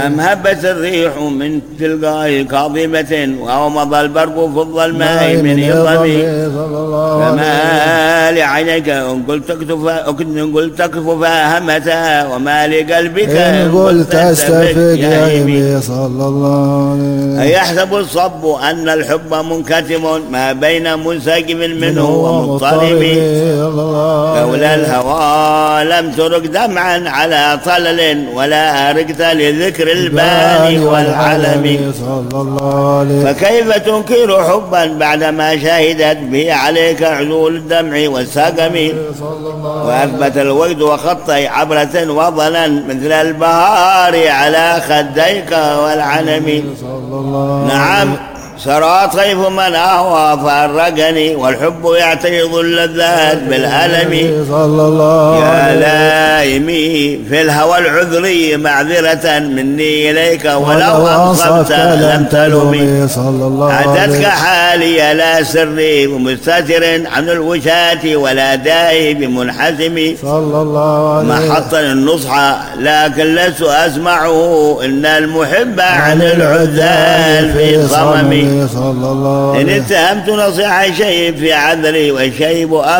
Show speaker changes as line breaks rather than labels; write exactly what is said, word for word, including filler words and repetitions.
أم هبت الريح من تلقاء كاظمة وهو مضى البرق في الظلماء من يضمي فما لعينيك إن قلت تكف فاهمتا وما لقلبك
إن قلت استفق يا يمي صلى الله عليه.
أيحسب الصب أن الحب منكتم ما بين منسجم منه ومضطرب لولا الهوى لم ترك دمعا على طلل ولا أرقت لذكر الباني والعلم
صلى الله عليه.
فكيف تنكر حبا بعدما شهدت به عليك عذول الدمع والسقم وأثبت الوجد وخطي عبرة وضلا مثل البهار على خديك والعنم. نعم سرى طيف من أهوى فأرقني والحب يعترض اللذات بالألم
صلى الله
يا لائمي في الهوى العذري معذرة مني إليك ولو أنصبت لم تلمي. عدتك حالي لا سري ومستتر عن الوشاة ولا داعي بمنحزم
صلى الله عليه.
ما حطني النصح لكن لست أسمعه إن المحب عن العذال في صممي. إن اتهمت نصيحة شيء في عذري والشيب